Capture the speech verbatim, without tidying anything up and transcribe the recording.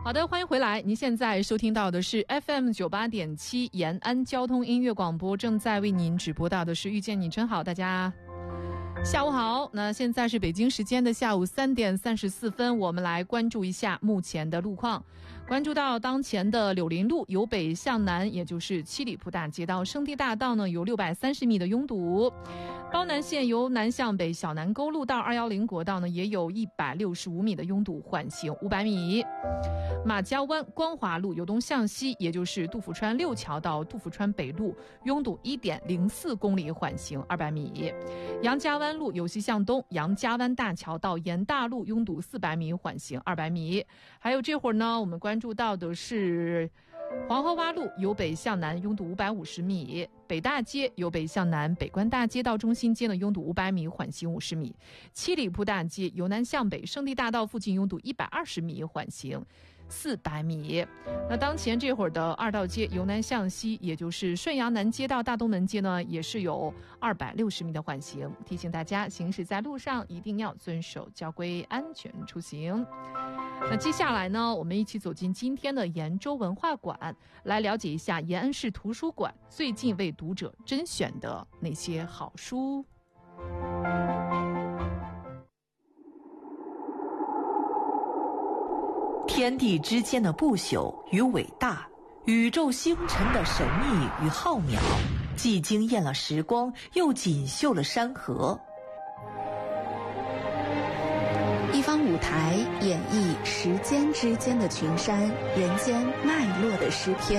好的，欢迎回来。您现在收听到的是 F M 九八点七延安交通音乐广播，正在为您直播到的是遇见你真好，大家下午好。那现在是北京时间的下午三点三十四分，我们来关注一下目前的路况。关注到当前的柳林路由北向南，也就是七里铺大街到圣地大道呢，有六百三十米的拥堵。包南线由南向北小南沟路到二一零国道呢，也有一百六十五米的拥堵，缓行五百米。马家湾光华路由东向西，也就是杜甫川六桥到杜甫川北路，拥堵一点零四公里，缓行二百米。杨家湾路由西向东，杨家湾大桥到盐大路拥堵四百米，缓行二百米。还有这会儿呢，我们关注到的是黄河洼路由北向南拥堵五百五十米，北大街由北向南，北关大街到中心街呢拥堵五百米，缓行五十米。七里铺大街由南向北，圣地大道附近拥堵一百二十米，缓行四百米。那当前这会儿的二道街由南向西，也就是顺阳南街到大东门街呢，也是有二百六十米的缓行。提醒大家行驶在路上一定要遵守交规，安全出行。那接下来呢，我们一起走进今天的延州文化馆，来了解一下延安市图书馆最近为读者甄选的那些好书。 天地之间的不朽与伟大，宇宙星辰的神秘与浩渺，既惊艳了时光，又锦绣了山河。 一方舞台演绎时间之间的群山，人间脉络的诗篇。